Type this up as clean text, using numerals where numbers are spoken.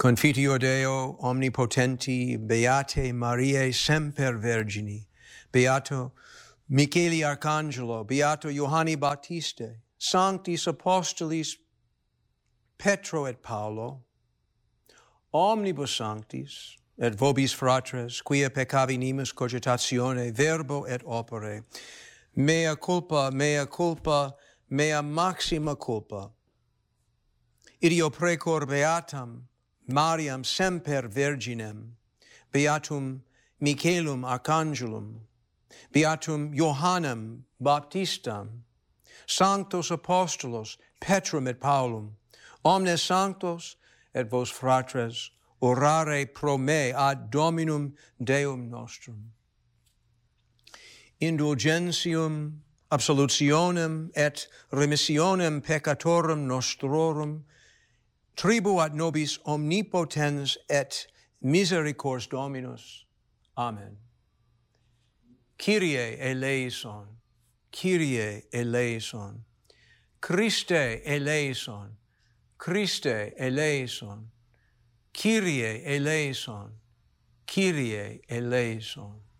Confiteor Deo omnipotenti, Beate Mariae semper Virgini, Beato Micheli Arcangelo, Beato Ioanni Baptiste, Sanctis Apostolis Petro et Paulo, omnibus sanctis, et vobis fratres, quia peccavinimus cogitatione, verbo et opere, mea culpa, mea maxima culpa. Ideo precor beatam, Mariam semper virginem, beatum Michelum Arcangelum, beatum Johannem Baptistam, sanctos apostolos Petrum et Paulum, omnes sanctos et vos fratres, orare pro me ad Dominum Deum nostrum. Indulgentium, absolutionem et remissionem peccatorum nostrorum tribuat nobis omnipotens et misericors Dominus. Amen. Kyrie eleison, Kyrie eleison, Christe eleison, Christe eleison, Kyrie eleison, Kyrie eleison.